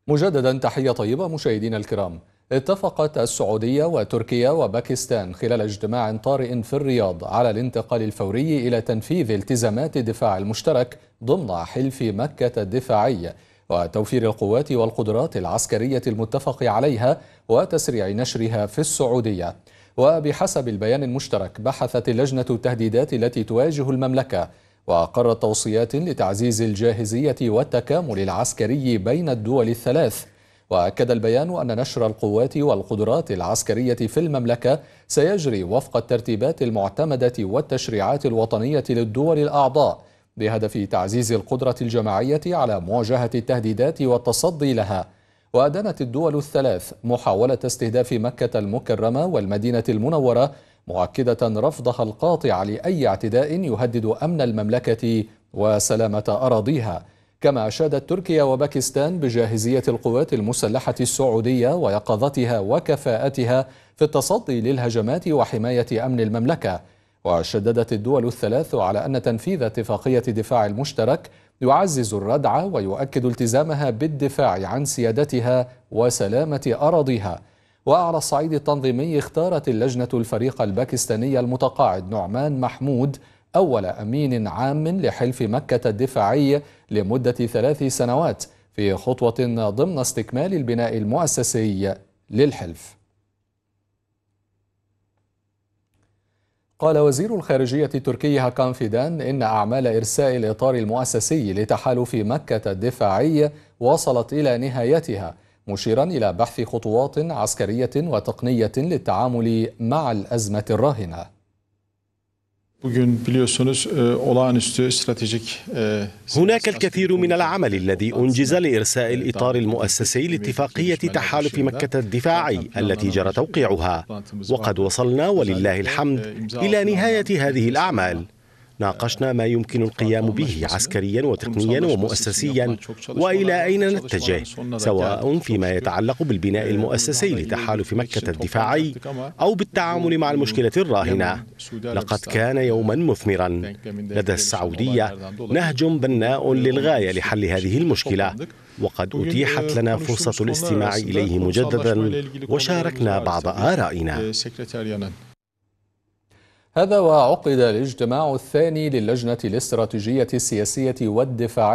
مجددا تحية طيبة مشاهدينا الكرام. اتفقت السعودية وتركيا وباكستان خلال اجتماع طارئ في الرياض على الانتقال الفوري إلى تنفيذ التزامات الدفاع المشترك ضمن حلف مكة الدفاعي وتوفير القوات والقدرات العسكرية المتفق عليها وتسريع نشرها في السعودية. وبحسب البيان المشترك بحثت اللجنة التهديدات التي تواجه المملكة وقررت توصيات لتعزيز الجاهزية والتكامل العسكري بين الدول الثلاث. وأكد البيان أن نشر القوات والقدرات العسكرية في المملكة سيجري وفق الترتيبات المعتمدة والتشريعات الوطنية للدول الأعضاء بهدف تعزيز القدرة الجماعية على مواجهة التهديدات والتصدي لها. وأدانت الدول الثلاث محاولة استهداف مكة المكرمة والمدينة المنورة، مؤكدة رفضها القاطع لأي اعتداء يهدد أمن المملكة وسلامة أراضيها. كما أشادت تركيا وباكستان بجاهزية القوات المسلحة السعودية ويقظتها وكفاءتها في التصدي للهجمات وحماية أمن المملكة. وشددت الدول الثلاث على أن تنفيذ اتفاقية الدفاع المشترك يعزز الردع ويؤكد التزامها بالدفاع عن سيادتها وسلامة أراضيها. وعلى الصعيد التنظيمي اختارت اللجنة الفريق الباكستاني المتقاعد نعمان محمود أول أمين عام لحلف مكة الدفاعي لمدة 3 سنوات في خطوة ضمن استكمال البناء المؤسسي للحلف. قال وزير الخارجية التركي هاكان فيدان إن أعمال إرساء الإطار المؤسسي لتحالف مكة الدفاعي وصلت إلى نهايتها، مشيرا إلى بحث خطوات عسكرية وتقنية للتعامل مع الأزمة الراهنة. هناك الكثير من العمل الذي أنجز لإرساء الإطار المؤسسي لاتفاقية تحالف مكة الدفاعي التي جرى توقيعها، وقد وصلنا ولله الحمد إلى نهاية هذه الأعمال. ناقشنا ما يمكن القيام به عسكريا وتقنيا ومؤسسيا وإلى أين نتجه، سواء فيما يتعلق بالبناء المؤسسي لتحالف مكة الدفاعي أو بالتعامل مع المشكلة الراهنة. لقد كان يوما مثمرا. لدى السعودية نهج بناء للغاية لحل هذه المشكلة، وقد أتيحت لنا فرصة الاستماع إليه مجددا وشاركنا بعض آرائنا. هذا وعقد الاجتماع الثاني للجنة الاستراتيجية السياسية والدفاعية